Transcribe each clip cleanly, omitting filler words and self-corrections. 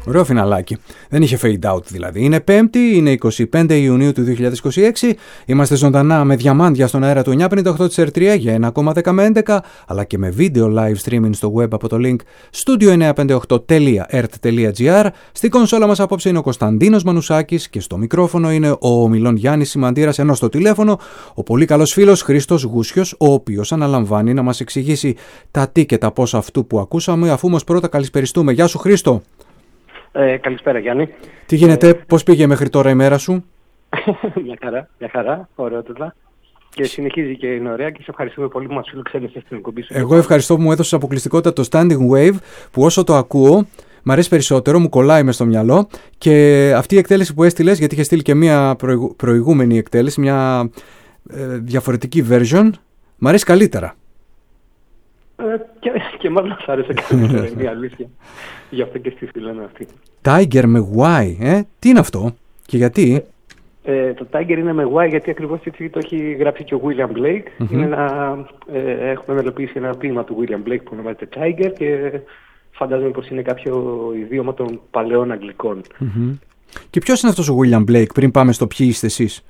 Ωραίο φιναλάκι. Δεν είχε fade out δηλαδή. Είναι Πέμπτη, είναι 25 Ιουνίου του 2026. Είμαστε ζωντανά με διαμάντια στον αέρα του 958 της R3 για 1,10 με 11, αλλά και με βίντεο live streaming στο web από το link studio958.ert.gr. Στη κονσόλα μας απόψε είναι ο Κωνσταντίνος Μανουσάκης και στο μικρόφωνο είναι ο ομιλών Γιάννης Σιμαντήρας, ενώ στο τηλέφωνο ο πολύ καλός φίλος Χρήστος Γούσιος, ο οποίος αναλαμβάνει να μας εξηγήσει τα τι και τα πώς αυτού που ακούσαμε, αφού όμως πρώτα καλησπεριστούμε. Γεια σου Χρήστο. Καλησπέρα Γιάννη. Τι γίνεται, πώς πήγε μέχρι τώρα η μέρα σου? Μια χαρά, ωραιότατα. Και συνεχίζει και είναι ωραία και σε ευχαριστούμε πολύ που μας φιλοξένησες στην εκπομπή σου. Εγώ ευχαριστώ που μου έδωσες αποκλειστικότητα το Standing Wave, που όσο το ακούω μ' αρέσει περισσότερο, μου κολλάει μες στο μυαλό, και αυτή η εκτέλεση που έστειλες, γιατί είχε στείλει και μια προηγούμενη εκτέλεση, μια διαφορετική version, μ' αρέσει καλύτερα. Και μάλλον θα άρεσε καλύτερα, είναι η αλήθεια. Γι' αυτό και στη λένε αυτή. Tiger με Y, τι είναι αυτό και γιατί? Το Tiger είναι με Y γιατί ακριβώς έτσι το έχει γράψει και ο William Blake. Είναι έχουμε μελοποιήσει ένα ποίημα του William Blake που ονομάζεται Tiger και φαντάζομαι πως είναι κάποιο ιδίωμα των παλαιών Αγγλικών. Και ποιος είναι αυτός ο William Blake, πριν πάμε στο ποιοι είστε εσείς?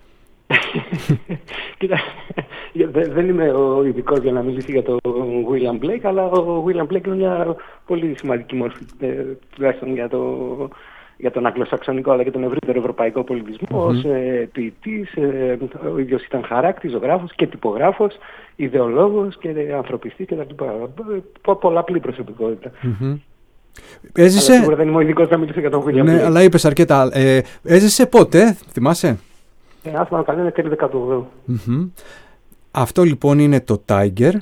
Κοίτα, δεν είμαι ο ειδικός για να μιλήσει για τον William Blake, αλλά ο William Blake είναι μια πολύ σημαντική μόρφη, τουλάχιστον για τον αγγλοσαξονικό αλλά και τον ευρύτερο ευρωπαϊκό πολιτισμό, ως ποιητής. Ο ίδιος ήταν χαράκτης, ζωγράφος και τυπογράφος, ιδεολόγος και ανθρωπιστής κτλ. Πολλαπλή προσωπικότητα. Έζησε... Αλλά σίγουρα δεν είμαι ο ειδικός να μιλήσω για τον William Blake. Ναι, αλλά είπες αρκετά. Έζησε πότε, θυμάσαι? Αν θυμάμαι καλά, είναι τέλη 18. Αυτό λοιπόν είναι το Tiger,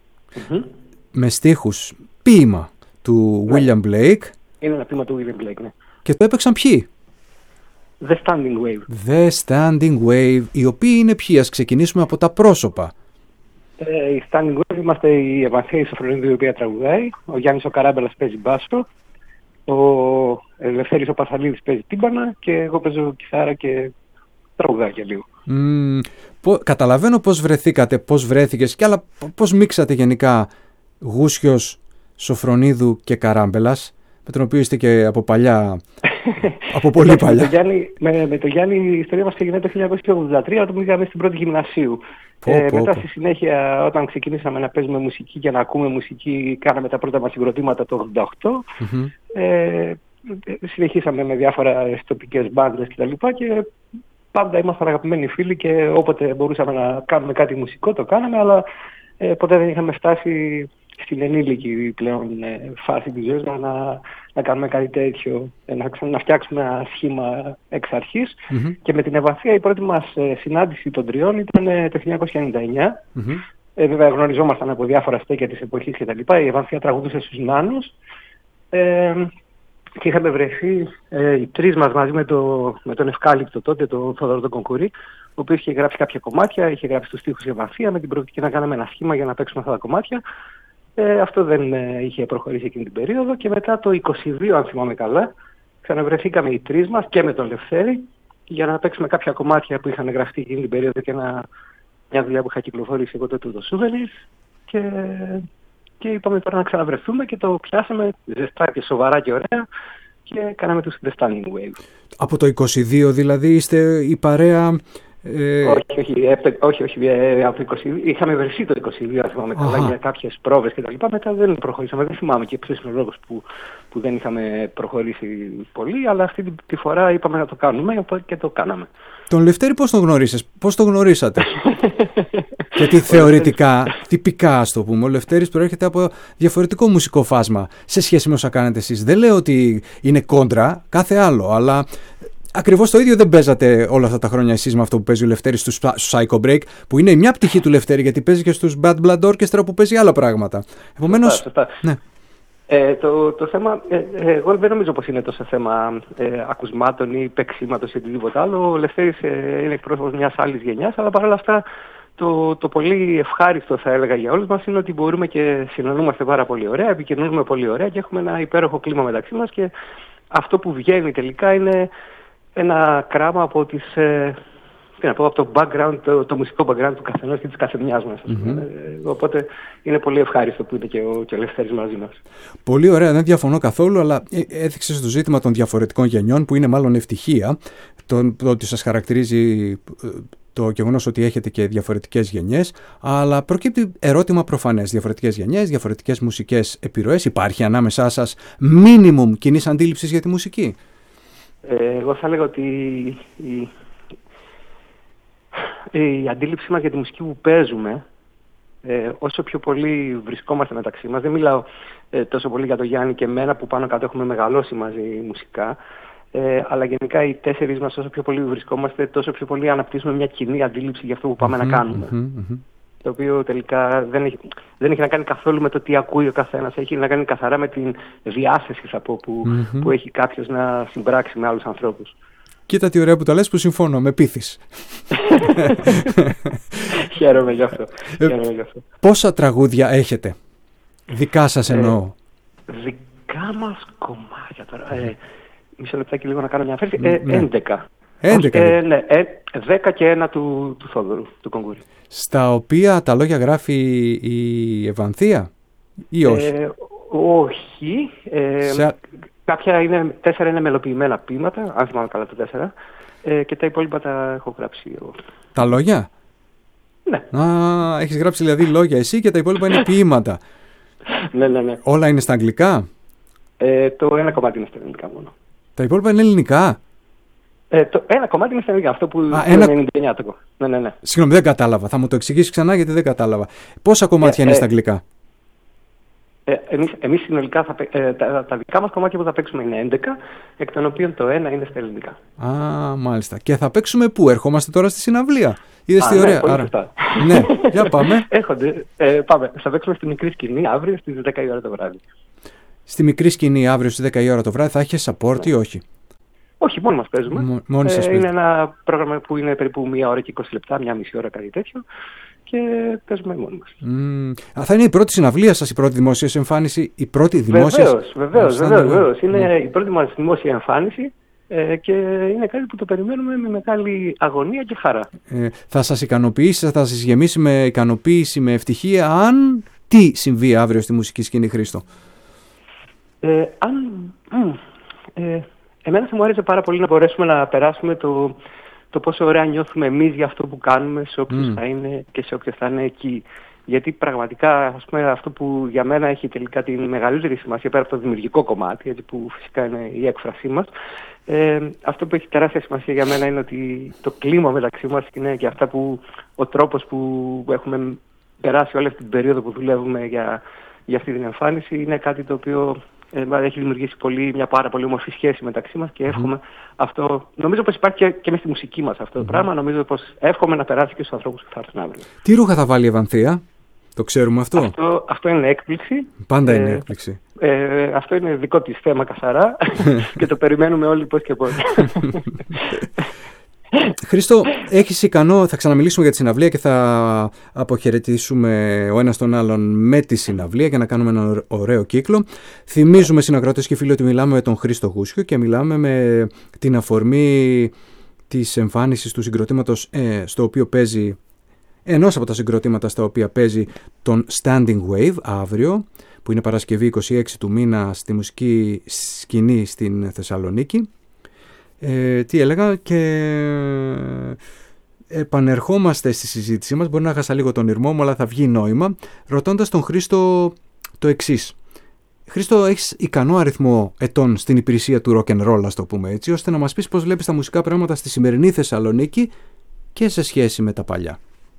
με στίχους ποίημα του William Blake. Είναι ένα ποίημα του William Blake, ναι. Και το έπαιξαν ποιοι? The Standing Wave. The Standing Wave, οι οποίοι είναι ποιοι? Ας ξεκινήσουμε από τα πρόσωπα. Η Standing Wave είμαστε η Ευανθία Σοφρονίδου, η οποία τραγουδάει. Ο Γιάννης ο Καράμπελας παίζει μπάσο. Ο Ελευθέρης ο Πασαλίδης παίζει τύμπανα. Και εγώ παίζω κιθάρα και τραγουδάει και λίγο. Καταλαβαίνω πώς βρεθήκατε, πώς βρέθηκες, και άλλα πώς μίξατε γενικά Γούσιος, Σοφρονίδου και Καράμπελας, με τον οποίο είστε και από παλιά, από πολύ παλιά. Με τον Γιάννη η ιστορία μας ξεκινάει το 1983, όταν πήγαμε στην πρώτη γυμνασίου. Μετά στη συνέχεια, όταν ξεκινήσαμε να παίζουμε μουσική και να ακούμε μουσική, κάναμε τα πρώτα μας συγκροτήματα το 1988. Συνεχίσαμε με διάφορα τοπικές μπάντες κτλ. Και πάντα ήμασταν αγαπημένοι φίλοι και όποτε μπορούσαμε να κάνουμε κάτι μουσικό το κάναμε, αλλά ποτέ δεν είχαμε φτάσει στην ενήλικη πλέον φάση της ζωής μας να κάνουμε κάτι τέτοιο, να φτιάξουμε ένα σχήμα εξ αρχής. Και με την Ευανθία η πρώτη μας συνάντηση των τριών ήταν το 1999. Βέβαια γνωριζόμασταν από διάφορα στέκια της εποχής κτλ. Η Ευανθία τραγουδούσε στους Νάνους. Και είχαμε βρεθεί οι τρεις μας μαζί με τον Ευκάλυπτο τότε, τον Θοδωρό τον Κονκουρί, ο οποίος είχε γράψει κάποια κομμάτια, είχε γράψει τους στίχους η Ευανθία, με την προοπτική να κάναμε ένα σχήμα για να παίξουμε αυτά τα κομμάτια. Αυτό δεν είχε προχωρήσει εκείνη την περίοδο και μετά το 22, αν θυμάμαι καλά, ξαναβρεθήκαμε οι τρεις μας και με τον Λευθέρη για να παίξουμε κάποια κομμάτια που είχαν γραφτεί εκείνη την περίοδο και μια δουλειά που είχα κυκλοφορήσει εγώ τότε, το Souvenirs. Και είπαμε τώρα να ξαναβρεθούμε και το πιάσαμε ζεστά και σοβαρά και ωραία και κάναμε τους The Standing Wave. Από το 22 δηλαδή είστε η παρέα... Όχι, από το 22, είχαμε βρεθεί το 22, αν θυμάμαι καλά, για κάποιες πρόβες και τα λοιπά. Μετά δεν προχωρήσαμε, δεν θυμάμαι και ποιος είναι ο λόγος που δεν είχαμε προχωρήσει πολύ, αλλά αυτή τη φορά είπαμε να το κάνουμε και το κάναμε. Τον Λευτέρη πώς τον γνωρίσες, πώς τον γνωρίσατε? Γιατί θεωρητικά, τυπικά ας το πούμε, ο Λευτέρης προέρχεται από διαφορετικό μουσικό φάσμα σε σχέση με όσα κάνετε εσείς. Δεν λέω ότι είναι κόντρα, κάθε άλλο, αλλά ακριβώς το ίδιο δεν παίζατε όλα αυτά τα χρόνια εσείς με αυτό που παίζει ο Λευτέρης στους Psycho Break, που είναι μια πτυχή του Λευτέρη, γιατί παίζει και στους Bad Blood Orchestra που παίζει άλλα πράγματα. Επομένως, σωστά. Ναι. Το θέμα, εγώ δεν νομίζω πως είναι τόσο θέμα ακουσμάτων ή παίξηματος ή οτιδήποτε άλλο. Ο Λευτέρης είναι εκπρόσωπος μιας άλλης γενιάς, αλλά παρόλα αυτά το πολύ ευχάριστο, θα έλεγα, για όλους μας είναι ότι μπορούμε και συνεννοούμαστε πάρα πολύ ωραία, επικοινωνούμε πολύ ωραία και έχουμε ένα υπέροχο κλίμα μεταξύ μας, και αυτό που βγαίνει τελικά είναι ένα κράμα από τις από το background, το μουσικό background του καθενός και της καθεμιάς μας. Οπότε είναι πολύ ευχάριστο που είναι και ο Λευτέρης μαζί μας. Πολύ ωραία, δεν διαφωνώ καθόλου, αλλά έθιξες το ζήτημα των διαφορετικών γενιών, που είναι μάλλον ευτυχία, το ότι σας χαρακτηρίζει το γεγονός ότι έχετε και διαφορετικές γενιές, αλλά προκύπτει ερώτημα προφανές. Διαφορετικές γενιές, διαφορετικές μουσικές επιρροές. Υπάρχει ανάμεσά σας μίνιμουμ κοινής αντίληψης για τη μουσική? Εγώ θα έλεγα ότι η αντίληψή μας για τη μουσική που παίζουμε, όσο πιο πολύ βρισκόμαστε μεταξύ μας, δεν μιλάω τόσο πολύ για τον Γιάννη και εμένα που πάνω κάτω έχουμε μεγαλώσει μαζί μουσικά, αλλά γενικά οι τέσσερις μας, όσο πιο πολύ βρισκόμαστε, τόσο πιο πολύ αναπτύσσουμε μια κοινή αντίληψη για αυτό που πάμε να κάνουμε. Το οποίο τελικά δεν έχει να κάνει καθόλου με το τι ακούει ο καθένας, έχει να κάνει καθαρά με την διάθεση, θα πω, που έχει κάποιος να συμπράξει με άλλους ανθρώπους. Κοίτα τι ωραία που τα λες, που συμφώνω, με πείθεις. Χαίρομαι γι' αυτό. Πόσα τραγούδια έχετε? Δικά σας εννοώ. Δικά μας κομμάτια τώρα. Μισό λεπτάκι λίγο να κάνω μια αφαίρεση. 11. 11. Ναι, 10 και 1 του Θόδωρου, του Κονγκούρη. Στα οποία τα λόγια γράφει η Ευανθία ή όχι? Όχι. Κάποια 4 είναι μελοποιημένα ποίηματα, αν θυμάμαι καλά τα 4, και τα υπόλοιπα τα έχω γράψει εγώ. Τα λόγια? Ναι. Έχεις γράψει δηλαδή λόγια εσύ και τα υπόλοιπα είναι ποίηματα. Ναι. Όλα είναι στα αγγλικά? Το ένα κομμάτι είναι στα ελληνικά μόνο. Τα υπόλοιπα είναι ελληνικά? Το ένα κομμάτι είναι στα ελληνικά, αυτό που είναι 99. Ναι. Συγγνώμη, δεν κατάλαβα. Θα μου το εξηγήσεις ξανά γιατί δεν κατάλαβα. Πόσα κομμάτια είναι στα αγγλικά? Εμείς συνολικά τα δικά μας κομμάτια που θα παίξουμε είναι 11, εκ των οποίων το ένα είναι στα ελληνικά. Μάλιστα. Και θα παίξουμε πού? Ερχόμαστε τώρα στη συναυλία. Είδες τι ωραία? Ναι, για πάμε. Πάμε. Θα παίξουμε στη μικρή σκηνή αύριο στις 10 η ώρα το βράδυ. Στη μικρή σκηνή αύριο στις 10 η ώρα το βράδυ θα έχεις support ή όχι? Όχι, μόνοι μας παίζουμε. Είναι ένα πρόγραμμα που είναι περίπου 1 ώρα και 20 λεπτά, 1,5 ώρα, κάτι τέτοιο. Και παίζουμε μόνοι μας. Θα είναι η πρώτη συναυλία σας, η πρώτη δημόσια εμφάνιση? Βεβαίως. Είναι η πρώτη μας δημόσια εμφάνιση και είναι κάτι που το περιμένουμε με μεγάλη αγωνία και χαρά. Θα σας ικανοποιήσει, θα σας γεμίσει με ικανοποίηση, με ευτυχία, αν τι συμβεί αύριο στη μουσική σκηνή, Χρήστο? Εμένα θα μου άρεσε πάρα πολύ να μπορέσουμε να περάσουμε το πόσο ωραία νιώθουμε εμείς για αυτό που κάνουμε σε όποιους θα είναι και σε όποιος θα είναι εκεί. Γιατί πραγματικά, ας πούμε, αυτό που για μένα έχει τελικά τη μεγαλύτερη σημασία, πέρα από το δημιουργικό κομμάτι, έτσι, που φυσικά είναι η έκφρασή μας, αυτό που έχει τεράστια σημασία για μένα είναι ότι το κλίμα μεταξύ μας είναι και αυτά ο τρόπος που έχουμε περάσει όλη αυτή την περίοδο που δουλεύουμε για αυτή την εμφάνιση είναι κάτι το οποίο έχει δημιουργήσει μια πάρα πολύ όμορφη σχέση μεταξύ μας και εύχομαι αυτό. Νομίζω πως υπάρχει και μες στη μουσική μας αυτό το πράγμα. Νομίζω πως εύχομαι να περάσει και στους ανθρώπους που θα έρθουν αύριο. Τι ρούχα θα βάλει η Ευανθία? Το ξέρουμε αυτό? Αυτό είναι έκπληξη. Πάντα είναι έκπληξη. Αυτό είναι δικό της θέμα καθαρά και το περιμένουμε όλοι πώς και πώς. Χρήστο, έχεις ικανό, θα ξαναμιλήσουμε για τη συναυλία και θα αποχαιρετήσουμε ο ένας τον άλλον με τη συναυλία για να κάνουμε ένα ωραίο κύκλο. Θυμίζουμε συνακροατές και φίλοι ότι μιλάμε με τον Χρήστο Γούσιο και μιλάμε με την αφορμή της εμφάνισης του συγκροτήματος στο οποίο παίζει, ενός από τα συγκροτήματα στα οποία παίζει τον Standing Wave αύριο, που είναι Παρασκευή 26 του μήνα στη μουσική σκηνή στην Θεσσαλονίκη. Τι έλεγα, και επανερχόμαστε στη συζήτησή μας, μπορεί να χάσα λίγο τον ηρμό μου αλλά θα βγει νόημα, ρωτώντας τον Χρήστο το εξής. Χρήστο, έχεις ικανό αριθμό ετών στην υπηρεσία του rock and roll, ας το πούμε έτσι, ώστε να μας πεις πώς βλέπεις τα μουσικά πράγματα στη σημερινή Θεσσαλονίκη και σε σχέση με τα παλιά.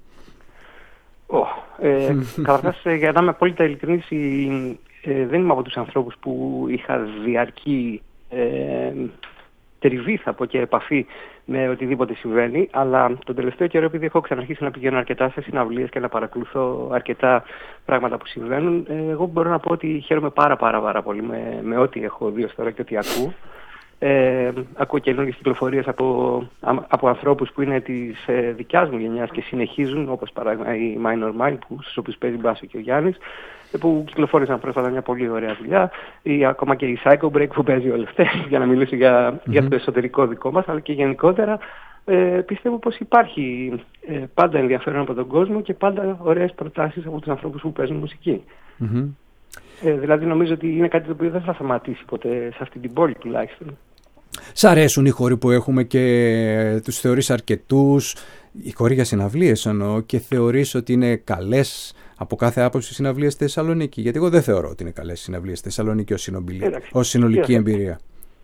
Καταρχάς, για να είμαι απόλυτα ειλικρινής, δεν είμαι από τους ανθρώπους που είχα διαρκή τριβή, θα πω, και επαφή με οτιδήποτε συμβαίνει, αλλά τον τελευταίο καιρό, επειδή έχω ξαναρχίσει να πηγαίνω αρκετά σε συναυλίες και να παρακολουθώ αρκετά πράγματα που συμβαίνουν, εγώ μπορώ να πω ότι χαίρομαι πάρα πολύ με ό,τι έχω δει ως τώρα και ό,τι ακούω. Ακούω καινούργιες κυκλοφορίες από ανθρώπους που είναι της δικιάς μου γενιάς και συνεχίζουν, όπως παράδειγμα η Minor Mind, στους οποίους παίζει μπάσο και ο Γιάννης, που κυκλοφόρησαν πρόσφατα μια πολύ ωραία δουλειά, ή ακόμα και η Psycho Break που παίζει ο Λευτέρης, για να μιλήσω για το εσωτερικό δικό μας, αλλά και γενικότερα πιστεύω πως υπάρχει πάντα ενδιαφέρον από τον κόσμο και πάντα ωραίες προτάσεις από τους ανθρώπους που παίζουν μουσική. Mm-hmm. Δηλαδή νομίζω ότι είναι κάτι το οποίο δεν θα σταματήσει ποτέ σε αυτή την πόλη τουλάχιστον. Σ' αρέσουν οι χώροι που έχουμε και τους θεωρείς αρκετούς, οι χώροι για συναυλίες εννοώ, και θεωρείς ότι είναι καλές από κάθε άποψη συναυλίες στη Θεσσαλονίκη? Γιατί εγώ δεν θεωρώ ότι είναι καλές συναυλίες στη Θεσσαλονίκη ως συνολική εμπειρία.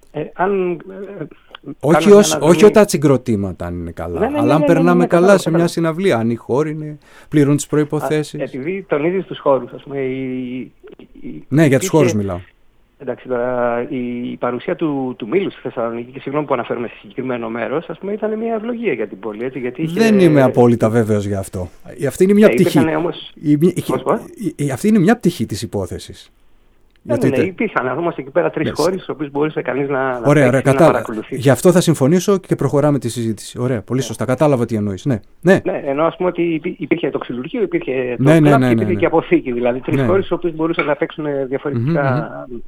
Όχι τα συγκροτήματα αν είναι καλά, αλλά αν περνάμε καλά σε μια συναυλία, αν οι χώροι πληρούν τις προϋποθέσεις. Επειδή τονίζεις τους χώρους, ας πούμε. Ναι, για τους χώρους μιλάω. Εντάξει, τώρα η παρουσία του Μήλου στη Θεσσαλονίκη, και συγγνώμη που αναφέρομαι σε συγκεκριμένο μέρος, ας πούμε, ήταν μια ευλογία για την πόλη. Έτσι, γιατί δεν είμαι απόλυτα βέβαιος γι' αυτό. Αυτή είναι μια πτυχή. Αυτή είναι μια πτυχή της υπόθεσης. Υπήρχαν όμως εκεί πέρα 3 χώροι στους οποίους μπορούσε κανείς να παρακολουθήσει. Γι' αυτό θα συμφωνήσω και προχωράμε τη συζήτηση. Ωραία, πολύ σωστά. Κατάλαβα τι εννοείς. Ναι. Εννοώ, ας πούμε, ότι υπήρχε το ξυλουργείο, υπήρχε το κλαμπ και υπήρχε και αποθήκη. Δηλαδή 3 χώρες στους οποίους μπορούσαν να παίξουν διαφορετικά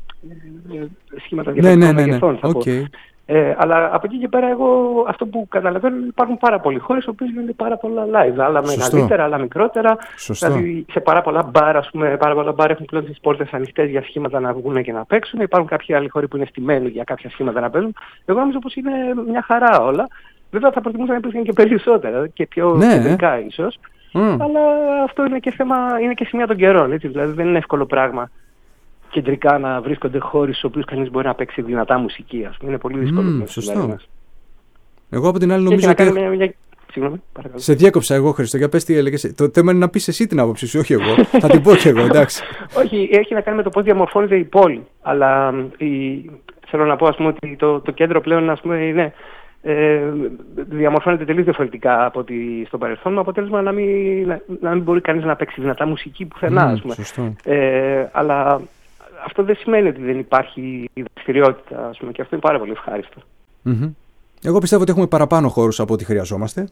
σχήματα διαφορετικών μεγεθών. Αλλά από εκεί και πέρα, εγώ αυτό που καταλαβαίνω, υπάρχουν πάρα πολλοί χώρες στους οποίους γίνονται πάρα πολλά live. Άλλα μεγαλύτερα, άλλα μικρότερα. Δηλαδή σε πάρα πολλά μπαρ, ας πούμε, πάρα πολλά μπαρ έχουν πλέον τις πόρτες ανοιχτές για σχήματα να βγουν και να παίξουν. Υπάρχουν κάποιοι άλλοι χώροι που είναι στημένοι για κάποια σχήματα να παίζουν. Εγώ νομίζω πως είναι μια χαρά όλα. Βέβαια θα προτιμούσα να υπήρχαν και περισσότερα και πιο κεντρικά ίσως. Αλλά αυτό είναι και θέμα, είναι και σημεία των καιρών. Έτσι, δηλαδή δεν είναι εύκολο πράγμα κεντρικά να βρίσκονται χώροι στους οποίους κανείς μπορεί να παίξει δυνατά μουσική. Ας πούμε. Είναι πολύ δύσκολο. Σωστό. Εγώ από την άλλη νομίζω ότι... Συγγνώμη, παρακαλώ. Σε διέκοψα εγώ, Χρήστο, για πες τι έλεγες. Το θέμα είναι να πεις εσύ την άποψη σου, όχι εγώ. Θα την πω και εγώ, εντάξει. Όχι, έχει να κάνει με το πώς διαμορφώνεται η πόλη. Αλλά θέλω να πω, ας πούμε, ότι το κέντρο πλέον, ας πούμε, είναι... διαμορφώνεται τελείως διαφορετικά από ότι στο παρελθόν, με αποτέλεσμα να μην μπορεί κανείς να παίξει δυνατά μουσική πουθενά, ας πούμε. Αλλά αυτό δεν σημαίνει ότι δεν υπάρχει δραστηριότητα, ας πούμε, και αυτό είναι πάρα πολύ ευχάριστο. Εγώ πιστεύω ότι έχουμε παραπάνω χώρους από ό,τι χρειαζόμαστε.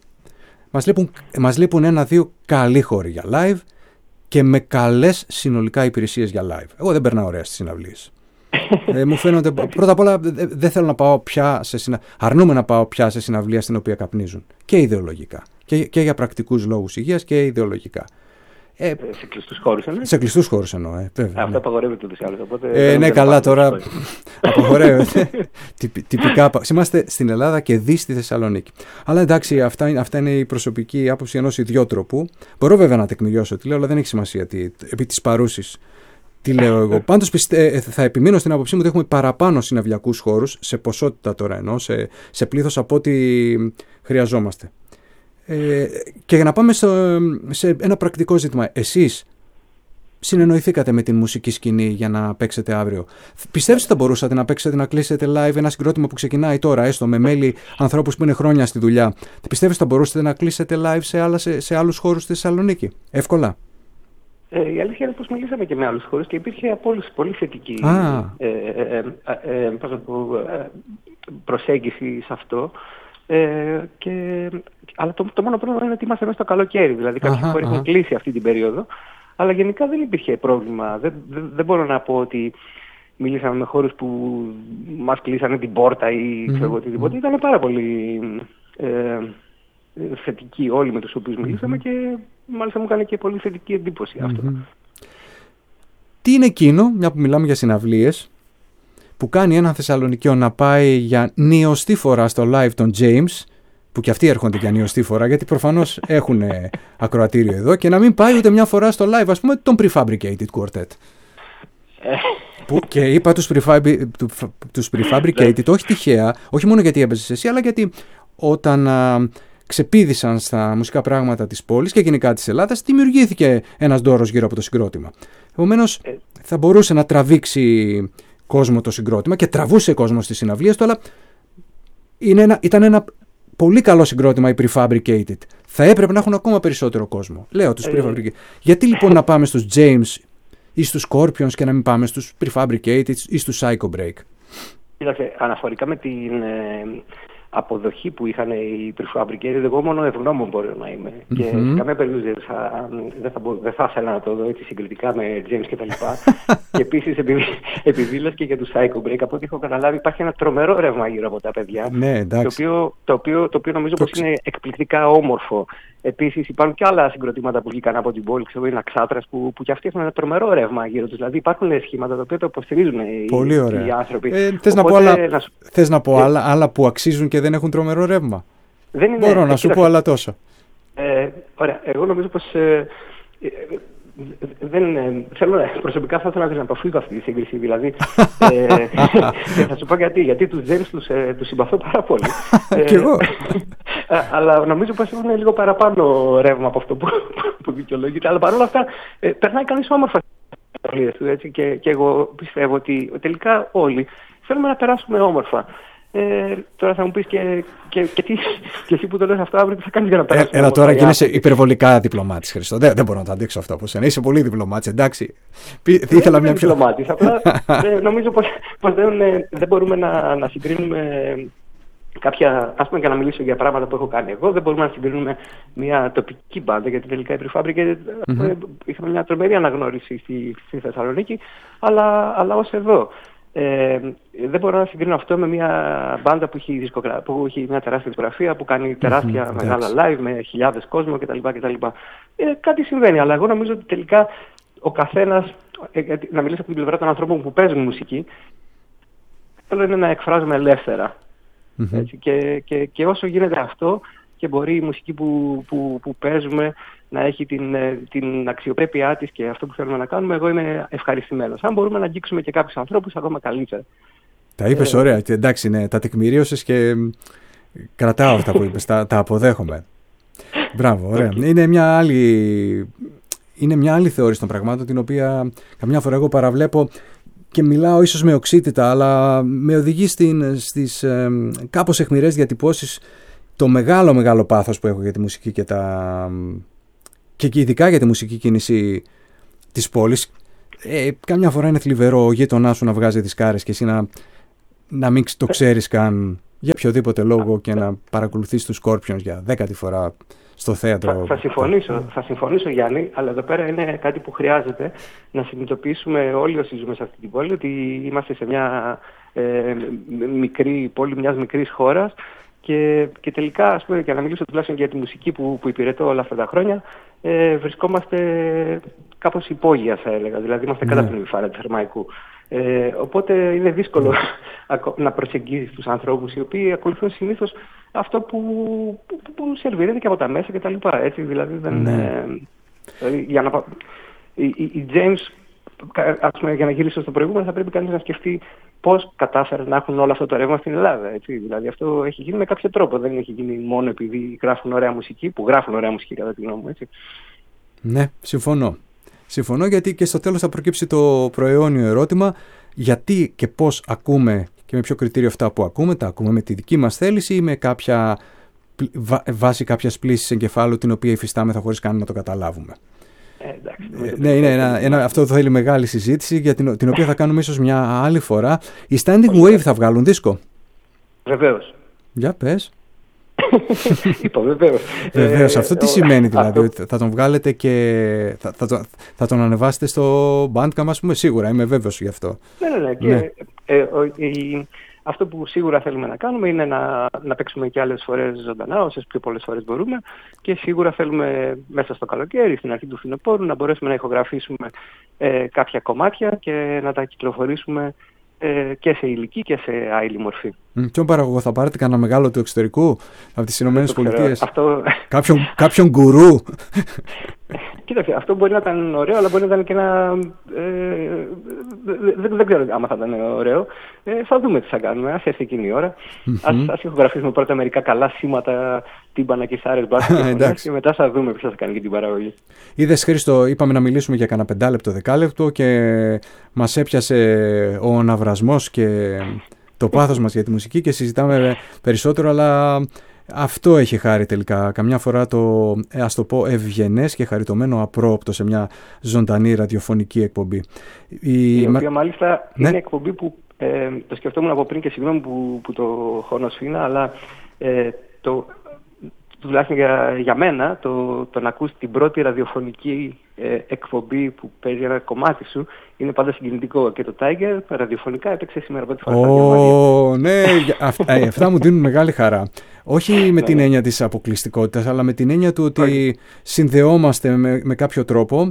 Μας λείπουν 1-2 καλοί χώροι για live και με καλές συνολικά υπηρεσίες για live. Εγώ δεν περνάω ωραία στις συναυλίες. Μου φαίνονται, πρώτα απ' όλα δεν θέλω να πάω πια αρνούμαι να πάω πια σε συναυλία στην οποία καπνίζουν. Και ιδεολογικά. Και για πρακτικούς λόγους υγείας και ιδεολογικά. Σε κλειστούς χώρους εννοώ. Σε κλειστούς χώρους εννοώ. Αυτό απαγορεύεται ούτως ή άλλως. Ναι, καλά τώρα. Απαγορεύεται. Τυπικά. Είμαστε στην Ελλάδα και δει στη Θεσσαλονίκη. Αλλά εντάξει, αυτά είναι η προσωπική άποψη ενός ιδιότροπου. Μπορώ βέβαια να τεκμηριώσω τι λέω, αλλά δεν έχει σημασία επί της παρούσης. Τι λέω εγώ. Πάντως θα επιμείνω στην άποψή μου ότι έχουμε παραπάνω συναυλιακούς χώρους, σε ποσότητα τώρα εννοώ, σε πλήθος από ό,τι χρειαζόμαστε. Και για να πάμε σε ένα πρακτικό ζήτημα, εσείς συνεννοηθήκατε με την μουσική σκηνή για να παίξετε αύριο. Πιστεύετε ότι θα μπορούσατε να παίξετε, να κλείσετε live ένα συγκρότημα που ξεκινάει τώρα, έστω με μέλη ανθρώπους που είναι χρόνια στη δουλειά? Πιστεύετε ότι θα μπορούσατε να κλείσετε live σε άλλους χώρους στη Θεσσαλονίκη? Εύκολα. Η αλήθεια είναι πως μιλήσαμε και με άλλους χώρους και υπήρχε απόλυση πολύ θετική προσέγγιση σε αυτό. Αλλά το μόνο πρόβλημα είναι ότι είμαστε μέσα στο καλοκαίρι. Δηλαδή κάποιοι χώροι έχουν κλείσει αυτή την περίοδο. Αλλά γενικά δεν υπήρχε πρόβλημα. Δεν μπορώ να πω ότι μιλήσαμε με χώρους που μας κλείσανε την πόρτα ή ξέρω εγώ οτιδήποτε. Ήταν πάρα πολύ θετικοί όλοι με τους οποίους μιλήσαμε και μάλιστα μου έκανε και πολύ θετική εντύπωση αυτό. Τι είναι εκείνο, μια που μιλάμε για συναυλίες, που κάνει έναν Θεσσαλονικιό να πάει για νιωστή φορά στο live των James, που και αυτοί έρχονται για νιωστή φορά, γιατί προφανώς έχουν ακροατήριο εδώ, και να μην πάει ούτε μια φορά στο live, ας πούμε, τον Prefabricated Quartet. Και είπα τους Prefabricated όχι τυχαία, όχι μόνο γιατί έπαιζες εσύ, αλλά γιατί όταν ξεπήδησαν στα μουσικά πράγματα της πόλης και γενικά της Ελλάδας, δημιουργήθηκε ένας ντόρος γύρω από το συγκρότημα. Επομένως, θα μπορούσε να τραβήξει κόσμο το συγκρότημα και τραβούσε κόσμο στις συναυλίες του, αλλά ήταν ένα πολύ καλό συγκρότημα οι Prefabricated. Θα έπρεπε να έχουν ακόμα περισσότερο κόσμο. Λέω τους Prefabricated. Γιατί λοιπόν να πάμε στους James ή στους Scorpions και να μην πάμε στους Prefabricated ή στους Psycho Break? Κοίταξε, αναφορικά με αποδοχή που είχαν οι Prefabricated, εγώ μόνο ευγνώμων μπορώ να είμαι. Και σε καμία περίπτωση δεν θα ήθελα να το δω έτσι συγκριτικά με James κτλ. Και επίσης, επειδή λες και για τους Psycho Break, από ό,τι έχω καταλάβει, υπάρχει ένα τρομερό ρεύμα γύρω από τα παιδιά. Ναι, το οποίο νομίζω πως είναι εκπληκτικά όμορφο. Επίσης, υπάρχουν και άλλα συγκροτήματα που βγήκαν από την πόλη, ξέρω, είναι Αξάτρας, που και αυτοί έχουν ένα τρομερό ρεύμα γύρω τους. Δηλαδή, υπάρχουν σχήματα τα οποία το υποστηρίζουν οι άνθρωποι. Θες να πω άλλα που αξίζουν και δεν έχουν τρομερό ρεύμα? Μπορώ να σου πω άλλα τόσο. Ωραία. Εγώ νομίζω πως προσωπικά θα ήθελα να αποφύγω αυτή τη σύγκριση. Δηλαδή, και θα σου πω γιατί. Γιατί τους James τους συμπαθώ πάρα πολύ. Κι εγώ. Αλλά νομίζω πως έχουν λίγο παραπάνω ρεύμα από αυτό που δικαιολογείται. Αλλά παρόλα αυτά περνάει κανείς όμορφα του, έτσι, και εγώ πιστεύω ότι τελικά όλοι θέλουμε να περάσουμε όμορφα. Τώρα θα μου πεις και εσύ που το λες αυτό, αύριο τι θα κάνεις για να περάσεις? Έλα τώρα και είσαι υπερβολικά διπλωμάτης, Χριστό. Δεν μπορώ να το αντέξω αυτό από σένα. Είσαι πολύ διπλωμάτης, εντάξει. Ήθελα μια πιο διπλωμάτης. Απλά νομίζω πως δεν μπορούμε να συγκρίνουμε κάποια, ας πούμε, για να μιλήσω για πράγματα που έχω κάνει εγώ, δεν μπορούμε να συγκρίνουμε μια τοπική μπάντα, γιατί τελικά η Prefabricated είχαμε μια τρομερή αναγνώριση στη Θεσσαλονίκη, αλλά ως εδώ. Δεν μπορώ να συγκρίνω αυτό με μια μπάντα που έχει μια τεράστια δισκογραφία, που κάνει τεράστια μεγάλα live με χιλιάδες κόσμο κτλ. Κάτι συμβαίνει, αλλά εγώ νομίζω ότι τελικά ο καθένας, να μιλήσω από την πλευρά των ανθρώπων που παίζουν μουσική, θέλω είναι να εκφράζουμε ελεύθερα. Έτσι, και όσο γίνεται αυτό, και μπορεί η μουσική που παίζουμε να έχει την αξιοπρέπειά της και αυτό που θέλουμε να κάνουμε, εγώ είμαι ευχαριστημένος. Αν μπορούμε να αγγίξουμε και κάποιους ανθρώπους, ακόμα καλύτερα. Τα είπες ωραία. Εντάξει, ναι, τα τεκμηρίωσες και κρατάω αυτά που είπες, τα αποδέχομαι. Μπράβο, ωραία. Είναι μια άλλη θεώρηση των πραγμάτων, την οποία καμιά φορά εγώ παραβλέπω και μιλάω ίσως με οξύτητα, αλλά με οδηγεί στις κάπως αιχμηρές διατυπώσεις το μεγάλο πάθος που έχω για τη μουσική και ειδικά για τη μουσική κίνηση της πόλης. Καμιά φορά είναι θλιβερό ο γείτονάς σου να βγάζει τις κάρες και εσύ να μην το ξέρεις καν για οποιοδήποτε λόγο και να παρακολουθείς τους Scorpions για 10η φορά στο θέατρο. Θα συμφωνήσω Γιάννη, αλλά εδώ πέρα είναι κάτι που χρειάζεται να συνειδητοποιήσουμε όλοι όσοι ζούμε σε αυτή την πόλη, ότι είμαστε σε μια μικρή πόλη μιας μικρής χώρας και τελικά, ας πούμε, για να μιλήσω τουλάχιστον για τη μουσική που υπηρετώ όλα αυτά τα χρόνια, βρισκόμαστε κάπως υπόγεια, θα έλεγα. Δηλαδή είμαστε κάτω από την επιφάνεια του Θερμαϊκού. Οπότε είναι δύσκολο να προσεγγίσεις τους ανθρώπους οι οποίοι ακολουθούν συνήθως αυτό που σερβιρέται και από τα μέσα κτλ. Έτσι, δηλαδή οι James, ας πούμε, για να γυρίσω στο προηγούμενο, θα πρέπει κανείς να σκεφτεί πώς κατάφεραν να έχουν όλο αυτό το ρεύμα στην Ελλάδα. Έτσι. Δηλαδή αυτό έχει γίνει με κάποιο τρόπο. Δεν έχει γίνει μόνο επειδή γράφουν ωραία μουσική, που γράφουν ωραία μουσική κατά τη γνώμη μου. Έτσι. Ναι, συμφωνώ, γιατί και στο τέλος θα προκύψει το προαιώνιο ερώτημα, γιατί και πώς ακούμε και με ποιο κριτήριο αυτά που ακούμε, τα ακούμε με τη δική μας θέληση ή με βάση κάποιας πλήσης εγκεφάλου την οποία υφιστάμεθα χωρίς καν να το καταλάβουμε. Ναι, αυτό θέλει μεγάλη συζήτηση, για την οποία θα κάνουμε ίσως μια άλλη φορά. Οι Standing Wave θα βγάλουν δίσκο? Βεβαίως. Για πες. Είπα, βεβαίως. Αυτό τι σημαίνει δηλαδή? Ότι θα τον βγάλετε και θα τον ανεβάσετε στο Bandcamp, ας πούμε? Σίγουρα, είμαι βέβαιος γι' αυτό. Ναι. Και, αυτό που σίγουρα θέλουμε να κάνουμε είναι να παίξουμε και άλλες φορές ζωντανά, όσες πιο πολλές φορές μπορούμε, και σίγουρα θέλουμε μέσα στο καλοκαίρι, στην αρχή του φθινοπόρου, να μπορέσουμε να ηχογραφήσουμε κάποια κομμάτια και να τα κυκλοφορήσουμε και σε υλική και σε άειλη μορφή. Ποιον παραγωγό θα πάρετε? Κανένα μεγάλο του εξωτερικού, από τις Ηνωμένες Πολιτείες? Αυτό... Κάποιον γκουρού? Κοίταξε, αυτό μπορεί να ήταν ωραίο, αλλά μπορεί να ήταν και ένα... δεν ξέρω άμα θα ήταν ωραίο. Θα δούμε τι θα κάνουμε. Ας έρθει εκείνη η ώρα. Ας ηχογραφήσουμε πρώτα μερικά καλά σήματα, τύμπανα, κιθάρες, μπάσες και μετά θα δούμε ποιος θα κάνει και την παραγωγή. Είδες, Χρήστο, είπαμε να μιλήσουμε για κανένα 5 λεπτό, 10 λεπτό και μας έπιασε ο ναυρασμός και το πάθος μας για τη μουσική και συζητάμε περισσότερο, αλλά αυτό έχει χάρη τελικά. Καμιά φορά το, ας το πω, ευγενές και χαριτωμένο απρόοπτο σε μια ζωντανή ραδιοφωνική εκπομπή. Η οποία μάλιστα είναι εκπομπή που το σκεφτόμουν από πριν και συγγνώμη που το χωνοσφίνα, αλλά τουλάχιστον για μένα, το να ακούς την πρώτη ραδιοφωνική εκπομπή που παίζει ένα κομμάτι σου είναι πάντα συγκινητικό. Και το Tiger ραδιοφωνικά έπαιξε σήμερα πρώτη φορά. Ναι, αυτά μου δίνουν μεγάλη χαρά. Όχι με την έννοια της αποκλειστικότητας, αλλά με την έννοια του ότι συνδεόμαστε με κάποιο τρόπο.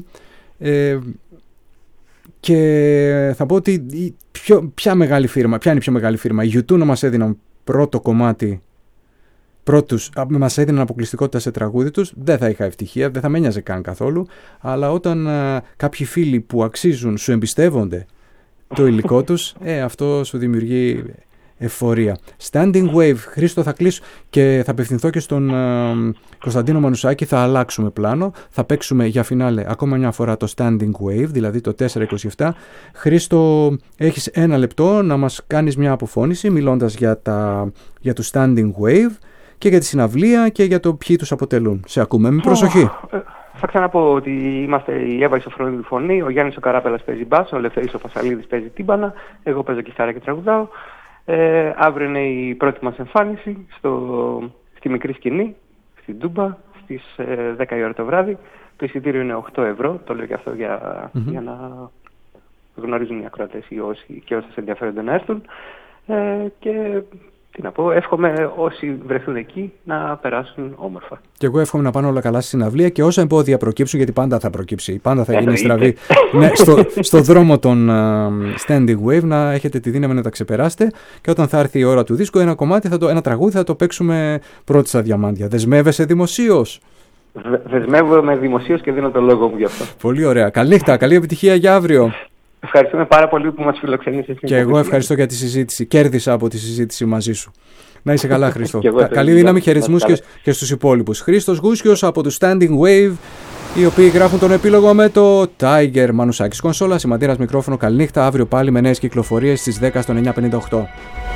Και θα πω ότι ποια είναι η πιο μεγάλη φίρμα? Η U2 να μας έδιναν πρώτο κομμάτι, μας έδιναν αποκλειστικότητα σε τραγούδι τους, δεν θα είχα ευτυχία, δεν θα με ένοιαζε καν καθόλου. Αλλά όταν κάποιοι φίλοι που αξίζουν σου εμπιστεύονται το υλικό τους, αυτό σου δημιουργεί εφορία. Standing Wave, Χρήστο, θα κλείσω και θα απευθυνθώ και στον Κωνσταντίνο Μανουσάκη. Θα αλλάξουμε πλάνο, θα παίξουμε για φινάλε ακόμα μια φορά το Standing Wave, δηλαδή το 427. Χρήστο, έχεις 1 λεπτό να μας κάνεις μια αποφώνηση μιλώντας για το Standing Wave και για τη συναυλία και για το ποιοι τους αποτελούν. Σε ακούμε με προσοχή. Θα ξαναπώ ότι είμαστε η Εύα Ισοφρονίδη φωνή, ο Γιάννης ο Καράπελας παίζει μπάσο, ο Ελευθερής ο Πασαλίδης παίζει τύμπανα, εγώ παίζω κιθάρα και τραγουδάω. Αύριο είναι η πρώτη μας εμφάνιση στη μικρή σκηνή, στην Τούμπα, στις 10 η ώρα το βράδυ. Το εισιτήριο είναι 8 ευρώ, το λέω και αυτό για να γνωρίζουν οι ακροατές και όσοι ενδιαφέρονται να έρθουν. Και τι να πω, εύχομαι όσοι βρεθούν εκεί να περάσουν όμορφα. Και εγώ εύχομαι να πάνε όλα καλά στη συναυλία και όσα εμπόδια προκύψουν, γιατί πάντα θα προκύψει, πάντα θα γίνει στραβή. Ναι, στο δρόμο των Standing Wave να έχετε τη δύναμη να τα ξεπεράσετε και όταν θα έρθει η ώρα του δίσκου, ένα τραγούδι θα το παίξουμε πρώτη στα διαμάντια. Δεσμεύεσαι δημοσίως? Δεσμεύομαι δημοσίως και δίνω το λόγο μου γι' αυτό. Πολύ ωραία. Καλή νύχτα, καλή επιτυχία για αύριο. Ευχαριστούμε πάρα πολύ που μας φιλοξενήσες. Και εγώ ευχαριστώ για τη συζήτηση. Κέρδισα από τη συζήτηση μαζί σου. Να είσαι καλά, Χρήστο. Καλή δύναμη, χαιρετισμούς και στους υπόλοιπους. Χρήστος Γούσιος από το Standing Wave, οι οποίοι γράφουν τον επίλογο με το Tiger. Μανουσάκης κονσόλα, Σημαντήρας μικρόφωνο. Καληνύχτα, αύριο πάλι με νέες κυκλοφορίες στις 10 στο 958.